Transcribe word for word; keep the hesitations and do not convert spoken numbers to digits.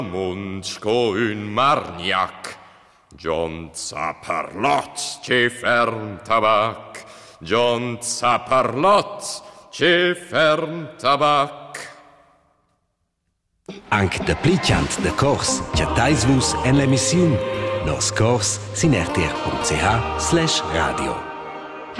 Mund sco un marniac. John Zaparlot, che fern tabac. John Zaparlot, che fern tabac. Anche da pliciant da cors, chattaisvus en l'emissiun. Nos cors sin r t r punct c h slash radio.